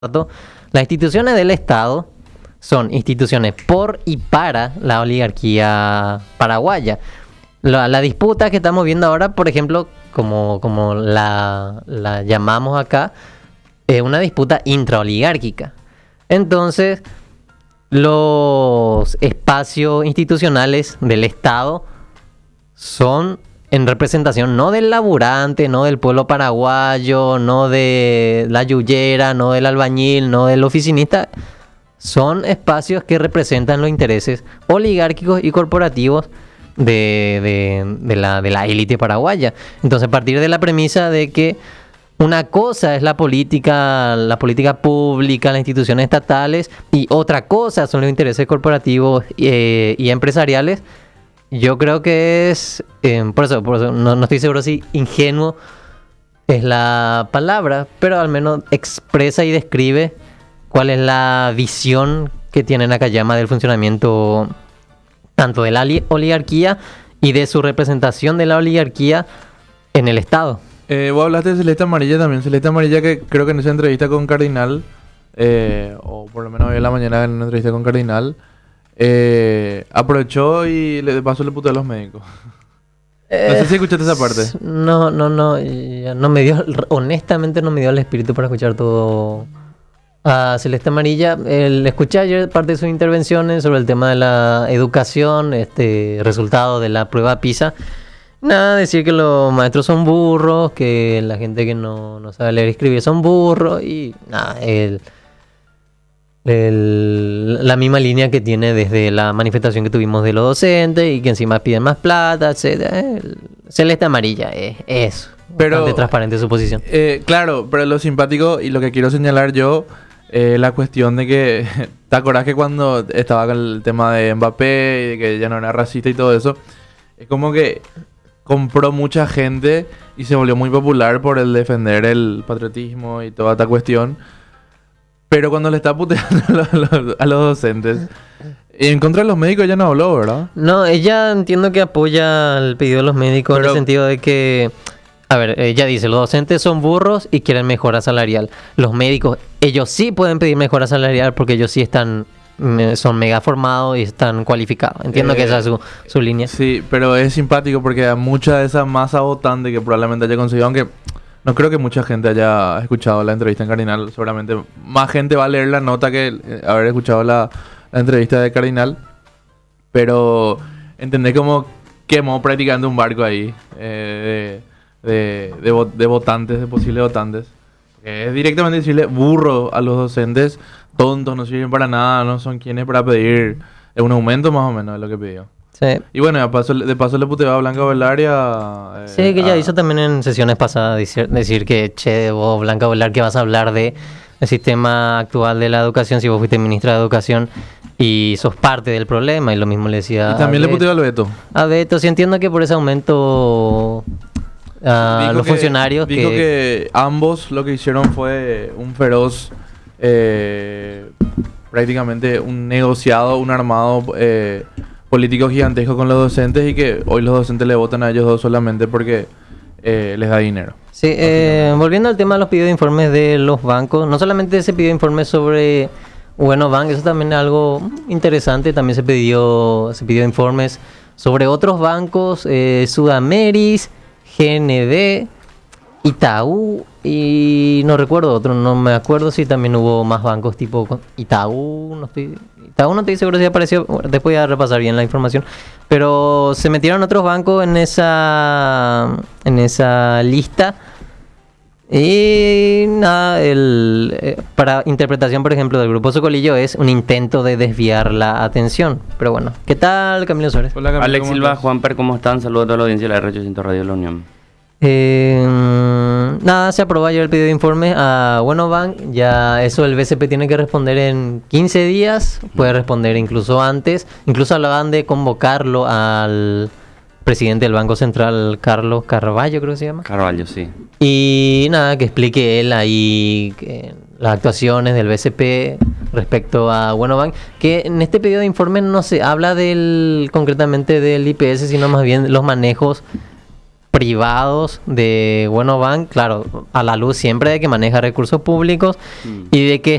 Las instituciones del Estado son instituciones por y para la oligarquía paraguaya. La disputa que estamos viendo ahora, por ejemplo, como la llamamos acá, es una disputa intraoligárquica. Entonces, los espacios institucionales del Estado son en representación no del laburante, no del pueblo paraguayo, no de la yuyera, no del albañil, no del oficinista. Son espacios que representan los intereses oligárquicos y corporativos de la élite paraguaya. Entonces, a partir de la premisa de que una cosa es la política pública, las instituciones estatales, y otra cosa son los intereses corporativos y empresariales, yo creo que es, por eso no estoy seguro si ingenuo es la palabra, pero al menos expresa y describe cuál es la visión que tiene Nakayama del funcionamiento tanto de la oligarquía y de su representación de la oligarquía en el Estado. Vos hablaste de Celeste Amarilla también. Celeste Amarilla, que creo que en esa entrevista con Cardinal, o por lo menos hoy en la mañana en una entrevista con Cardinal, aprovechó y de paso le puteó a los médicos. No sé si escuchaste esa parte. No me dio, honestamente no me dio el espíritu para escuchar todo a Celeste Amarilla. Escuché ayer parte de sus intervenciones sobre el tema de la educación, resultado de la prueba PISA. Nada, decir que los maestros son burros, que la gente que no sabe leer y escribir son burros, y nada, la misma línea que tiene desde la manifestación que tuvimos de los docentes y que encima piden más plata, etcétera. Celeste Amarilla es bastante transparente su posición. Claro, pero lo simpático y lo que quiero señalar yo, la cuestión de que ¿te acordás que cuando estaba con el tema de Mbappé y de que ya no era racista y todo eso? Es como que compró mucha gente y se volvió muy popular por el defender el patriotismo y toda esta cuestión. Pero cuando le está puteando a los docentes, en contra de los médicos ella no habló, ¿verdad? No, ella entiendo que apoya el pedido de los médicos, pero en el sentido de que, a ver, ella dice, los docentes son burros y quieren mejora salarial. Los médicos, ellos sí pueden pedir mejora salarial porque ellos sí son mega formados y están cualificados. Entiendo que esa es su línea. Sí, pero es simpático porque a mucha de esa masa votante que probablemente haya conseguido, aunque no creo que mucha gente haya escuchado la entrevista en Cardinal. Seguramente más gente va a leer la nota que haber escuchado la entrevista de Cardinal. Pero entendé como quemó practicando un barco ahí de votantes, de posibles votantes. Es directamente decirle burro a los docentes, tontos, no sirven para nada, no son quienes para pedir un aumento más o menos de lo que pidió. Sí. Y bueno, de paso le puteó a Blanca Velaria. Sí, que ella hizo también en sesiones pasadas decir que, vos, Blanca Velar, que vas a hablar del sistema actual de la educación si vos fuiste ministra de Educación y sos parte del problema, y lo mismo le decía. Y también le puteó al Beto. A Beto, sí, entiendo que por ese aumento a los funcionarios. Dijo que ambos lo que hicieron fue un feroz, prácticamente un negociado, un armado político gigantesco con los docentes, y que hoy los docentes le votan a ellos dos solamente porque les da dinero. Sí, volviendo al tema de los pedidos de informes de los bancos, no solamente se pidió informes sobre Bank, eso también es algo interesante. También se pidió informes sobre otros bancos, Sudameris, GNB, Itaú y no recuerdo otro, no me acuerdo si también hubo más bancos tipo Itaú, no estoy seguro si apareció, después voy a repasar bien la información, pero se metieron otros bancos en esa lista. Y nada, para interpretación, por ejemplo, del Grupo Socolillo es un intento de desviar la atención. Pero bueno, ¿qué tal, Camilo Suárez? Hola, Camilo, Alex Silva, Juanper, ¿cómo están? Saludos a toda la audiencia de la R800 Radio de la Unión. Nada, se aprobó ayer el pedido de informe a Bank. Ya eso el BCP tiene que responder en 15 días, puede responder incluso antes. Incluso hablaban de convocarlo al presidente del Banco Central, Carlos Carvalho, creo que se llama. Carvalho, sí. Y nada, que explique él ahí las actuaciones del BCP respecto a Bank, que en este pedido de informe no se habla concretamente del IPS, sino más bien los manejos privados de Bueno Bank, claro, a la luz siempre de que maneja recursos públicos y de que